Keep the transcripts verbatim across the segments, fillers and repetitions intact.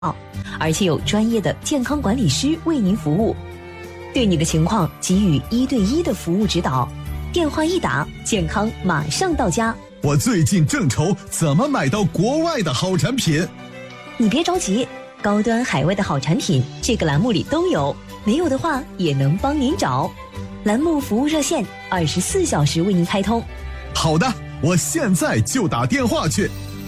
而且有专业的健康管理师为您服务，对你的情况给予一对一的服务指导。电话一打，健康马上到家。 我最近正愁怎么买到国外的好产品。 你别着急，高端海外的好产品这个栏目里都有，没有的话也能帮您找。栏目服务热线二十四小时为您开通。 好的，我现在就打电话去。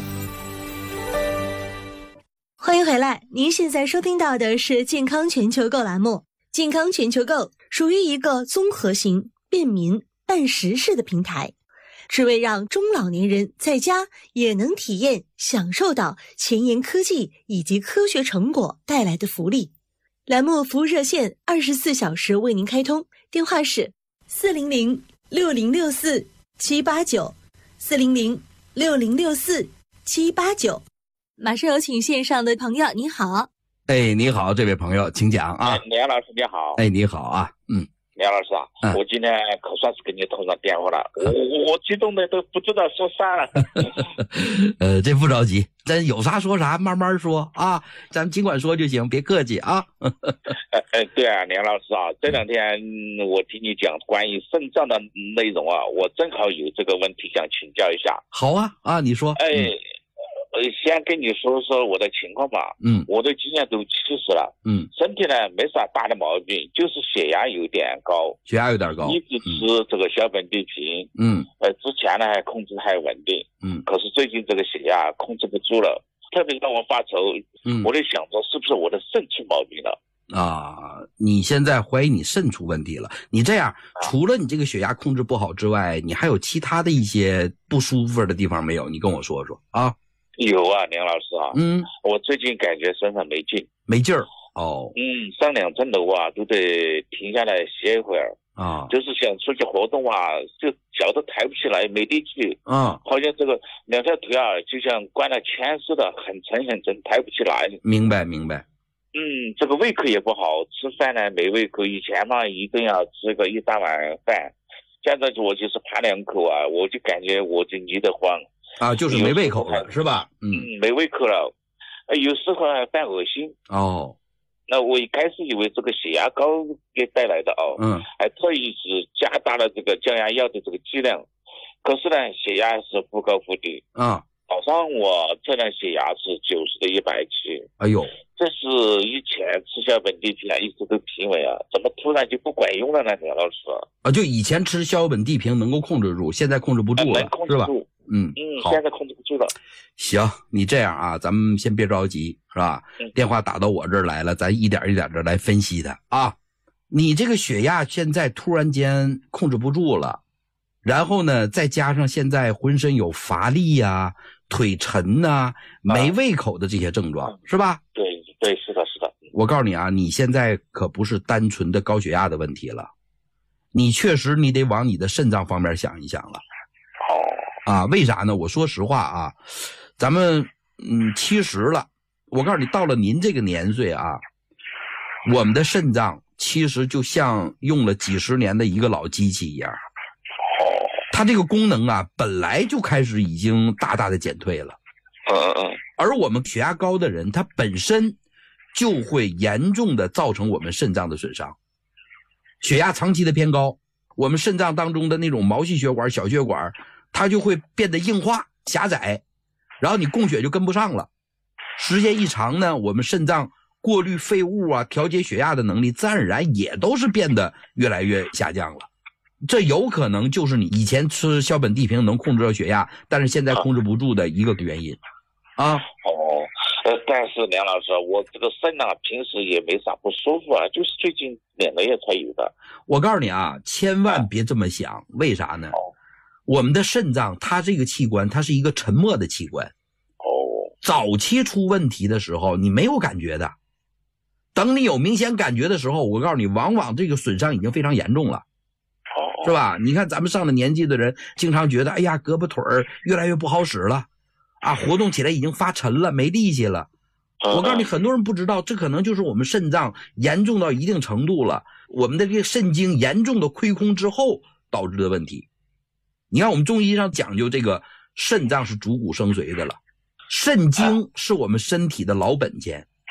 欢迎回来，您现在收听到的是健康全球购栏目。健康全球购属于一个综合型、便民、办实事的平台，只为让中老年人在家也能体验享受到前沿科技以及科学成果带来的福利。栏目服务热线二十四小时为您开通，电话是四零零六零六四七八九 四零零六零六四七八九。马上有请线上的朋友，你好。 哎，你好，这位朋友，请讲啊。 梁老师你好。 哎，你好啊，嗯。 梁老师啊、嗯，我今天可算是给你通上电话了，我我激动的都不知道说啥了。 呃，这不着急，咱有啥说啥，慢慢说啊，咱尽管说就行，别客气啊。 呃，对啊，梁老师啊，这两天我听你讲关于肾脏的内容啊，我正好有这个问题想请教一下。 好啊，啊，你说。 哎。嗯呃，先跟你说说我的情况吧。 嗯， 我的今年都七十了。 嗯， 身体呢没啥大的毛病，就是血压有点高。 血压有点高。 一直吃这个小本地平。 嗯， 呃，之前呢还控制还稳定。 嗯， 可是最近这个血压控制不住了，特别让我发愁。 嗯， 我在想着是不是我的肾出毛病了。 啊，你现在怀疑你肾出问题了？你这样，除了你这个血压控制不好之外，你还有其他的一些不舒服的地方没有？你跟我说说啊。 有啊，梁老师啊， 嗯， 我最近感觉身上没劲， 没劲儿哦， 嗯，上两层楼啊都得停下来歇一会儿啊， 就是想出去活动啊，就脚都抬不起来，没力气， 啊， 好像这个两条腿啊就像灌了铅似的，很沉很沉，抬不起来。 明白明白。 嗯，这个胃口也不好，吃饭呢没胃口，以前嘛一顿要吃个一大碗饭，现在我就是扒两口啊，我就感觉我就腻得慌。 啊，就是没胃口了，是吧？嗯， 没胃口了，有时候还犯恶心。 哦， 那我一开始以为这个血压高给带来的哦， 嗯， 还特意是加大了这个降压药的这个剂量，可是呢，血压是忽高忽低。 啊， 早上我测量血压是九十的一百七， 哎呦， 这是以前吃小本地平啊一直都平稳啊，怎么突然就不管用了呢？梁老师啊，就以前吃小本地平能够控制住，现在控制不住了， 能控制住是吧？嗯嗯， 好， 现在控制不住了。 行，你这样啊，咱们先别着急，是吧？ 嗯、 电话打到我这儿来了，咱一点一点的来分析它啊。你这个血压现在突然间控制不住了，然后呢，再加上现在浑身有乏力呀、啊、腿沉呐、啊、没胃口的这些症状，啊、是吧？ 对对，是的，是的。 我告诉你啊，你现在可不是单纯的高血压的问题了，你确实你得往你的肾脏方面想一想了。啊，为啥呢？我说实话啊，咱们嗯七十了，我告诉你，到了您这个年岁啊，我们的肾脏其实就像用了几十年的一个老机器一样，它这个功能啊，本来就开始已经大大的减退了。 嗯嗯嗯。 而我们血压高的人，他本身就会严重的造成我们肾脏的损伤。血压长期的偏高，我们肾脏当中的那种毛细血管、小血管，它就会变得硬化、狭窄，然后你供血就跟不上了。时间一长呢，我们肾脏过滤废物啊、调节血压的能力，自然而然也都是变得越来越下降了。这有可能就是你以前吃小本地平能控制到血压，但是现在控制不住的一个原因啊。 哦，呃，但是梁老师，我这个肾啊，平时也没啥不舒服啊，就是最近两个月才有的。 我告诉你啊，千万别这么想，啊、为啥呢？ 哦， 我们的肾脏它这个器官，它是一个沉默的器官。 哦， 早期出问题的时候，你没有感觉的。等你有明显感觉的时候，我告诉你，往往这个损伤已经非常严重了。 哦， 是吧？你看咱们上了年纪的人，经常觉得，哎呀，胳膊腿儿越来越不好使了，啊，活动起来已经发沉了，没力气了。我告诉你，很多人不知道，这可能就是我们肾脏严重到一定程度了，我们的这个肾精严重的亏空之后导致的问题。你看我们中医上讲究这个肾脏是主骨生髓的了，肾精是我们身体的老本钱，